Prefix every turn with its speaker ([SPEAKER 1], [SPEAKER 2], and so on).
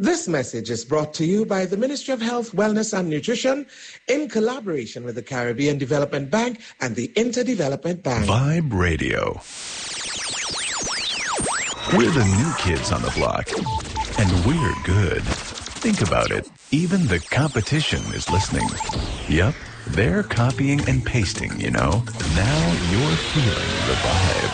[SPEAKER 1] This message is brought to you by the Ministry of Health, Wellness and Nutrition in collaboration with the Caribbean Development Bank and the Interdevelopment Bank.
[SPEAKER 2] Vibe Radio. We're the new kids on the block, and we're good. Think about it. Even the competition is listening. Yep, they're copying and pasting, you know. Now you're feeling the vibe.